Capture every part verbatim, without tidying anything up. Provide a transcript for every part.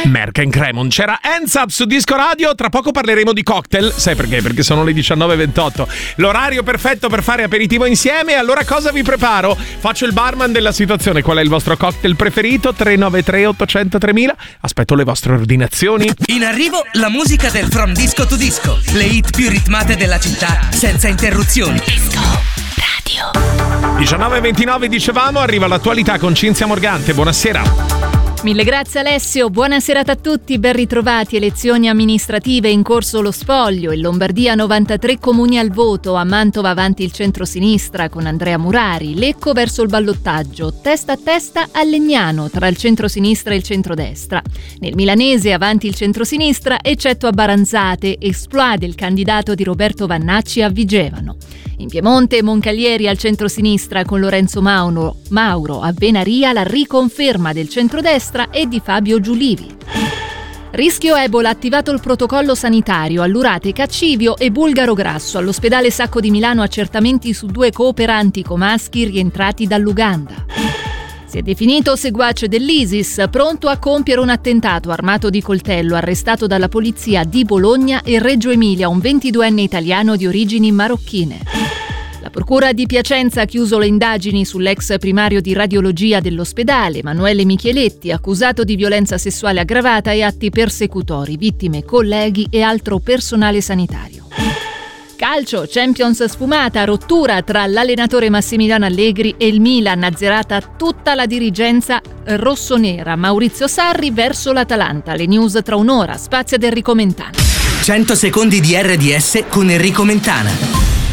Merck and Cremon. C'era Hands Up su Disco Radio. Tra poco parleremo di cocktail. Sai perché? Perché sono le diciannove e ventotto. L'orario perfetto per fare aperitivo insieme. Allora cosa vi preparo? Faccio il barman della situazione. Qual è il vostro cocktail preferito? tre nove tre otto zero zero tremila. Aspetto le vostre ordinazioni. In arrivo la musica del From Disco to Disco. Le hit più ritmate della città senza interruzioni. Disco Radio. diciannove e ventinove dicevamo, arriva l'attualità con Cinzia Morgante. Buonasera. Mille grazie Alessio, buona serata a tutti, ben ritrovati. Elezioni amministrative, in corso lo spoglio, in Lombardia novantatré comuni al voto, a Mantova avanti il centro-sinistra con Andrea Murari, Lecco verso il ballottaggio, testa a testa a Legnano tra il centro-sinistra e il centrodestra. Nel Milanese avanti il centro-sinistra, eccetto a Baranzate, esplode il candidato di Roberto Vannacci a Vigevano. In Piemonte, Moncalieri al centro-sinistra con Lorenzo Mauro, Mauro a Venaria, la riconferma del centrodestra e di Fabio Giulivi. Rischio Ebola, attivato il protocollo sanitario, allurate Caccivio e Bulgaro Grasso. All'ospedale Sacco di Milano accertamenti su due cooperanti comaschi rientrati dall'Uganda. Si è definito seguace dell'ISIS, pronto a compiere un attentato armato di coltello, arrestato dalla polizia di Bologna e Reggio Emilia, un ventiduenne italiano di origini marocchine. La procura di Piacenza ha chiuso le indagini sull'ex primario di radiologia dell'ospedale, Emanuele Micheletti, accusato di violenza sessuale aggravata e atti persecutori, vittime, colleghi e altro personale sanitario. Calcio, Champions sfumata, rottura tra l'allenatore Massimiliano Allegri e il Milan, azzerata tutta la dirigenza rossonera. Maurizio Sarri verso l'Atalanta. Le news tra un'ora, spazio ad Enrico Mentana. cento secondi di R D S con Enrico Mentana.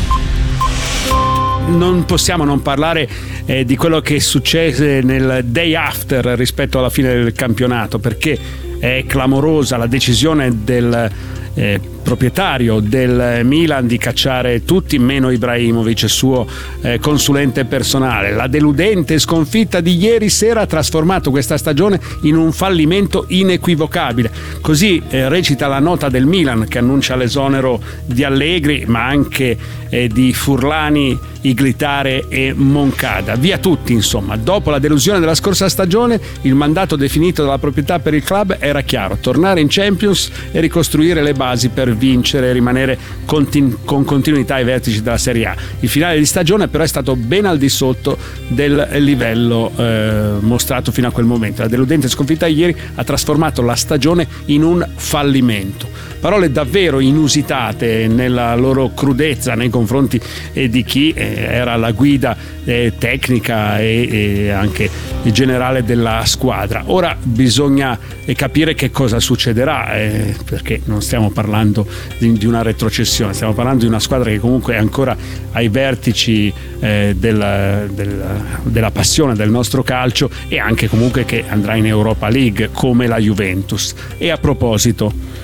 Non possiamo non parlare eh, di quello che succede nel day after rispetto alla fine del campionato, perché è clamorosa la decisione del eh, proprietario del Milan di cacciare tutti meno Ibrahimovic, suo eh, consulente personale. La deludente sconfitta di ieri sera ha trasformato questa stagione in un fallimento inequivocabile. Così eh, recita la nota del Milan, che annuncia l'esonero di Allegri, ma anche eh, di Furlani, Iglitare e Moncada. Via tutti, insomma. Dopo la delusione della scorsa stagione, il mandato definito dalla proprietà per il club era chiaro: tornare in Champions e ricostruire le basi per vincere e rimanere continu- con continuità ai vertici della Serie A. Il finale di stagione però è stato ben al di sotto del livello eh, mostrato fino a quel momento. La deludente sconfitta ieri ha trasformato la stagione in un fallimento. Parole davvero inusitate nella loro crudezza nei confronti eh, di chi eh, era alla guida eh, tecnica e, e anche generale della squadra. Ora bisogna eh, capire che cosa succederà, eh, perché non stiamo parlando di, di una retrocessione, stiamo parlando di una squadra che comunque è ancora ai vertici eh, della, della, della passione del nostro calcio, e anche comunque che andrà in Europa League come la Juventus. E a proposito,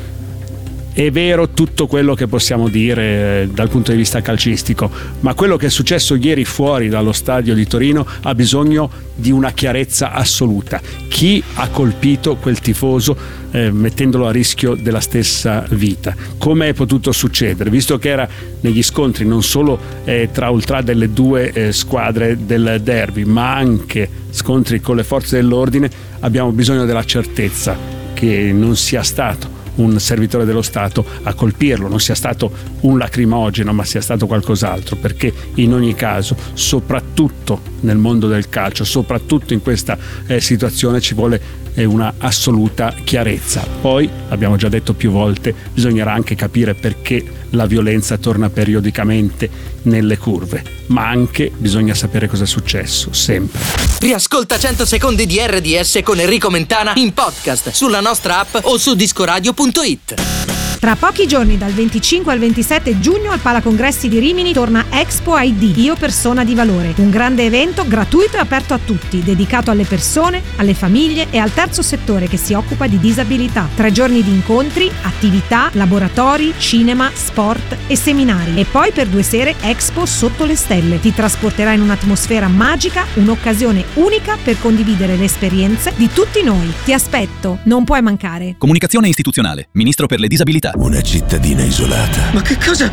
è vero tutto quello che possiamo dire dal punto di vista calcistico, ma quello che è successo ieri fuori dallo stadio di Torino ha bisogno di una chiarezza assoluta. Chi ha colpito quel tifoso eh, mettendolo a rischio della stessa vita? Come è potuto succedere? Visto che era negli scontri non solo eh, tra ultra delle due eh, squadre del derby, ma anche scontri con le forze dell'ordine, abbiamo bisogno della certezza che non sia stato un servitore dello Stato a colpirlo, non sia stato un lacrimogeno, ma sia stato qualcos'altro, perché in ogni caso, soprattutto nel mondo del calcio, soprattutto in questa eh, situazione, ci vuole eh, una assoluta chiarezza. Poi, abbiamo già detto più volte, bisognerà anche capire perché la violenza torna periodicamente nelle curve, ma anche bisogna sapere cosa è successo, sempre. Riascolta cento secondi di R D S con Enrico Mentana in podcast sulla nostra app o su discoradio punto it. Tra pochi giorni, dal venticinque al ventisette giugno, al Palacongressi di Rimini torna Expo I D, Io Persona di Valore, un grande evento gratuito e aperto a tutti, dedicato alle persone, alle famiglie e al terzo settore che si occupa di disabilità. Tre giorni di incontri, attività, laboratori, cinema, sport e seminari. E poi per due sere Expo sotto le stelle. Ti trasporterà in un'atmosfera magica, un'occasione unica per condividere le esperienze di tutti noi. Ti aspetto, non puoi mancare. Comunicazione istituzionale, Ministro per le disabilità. Una cittadina isolata. Ma che cosa?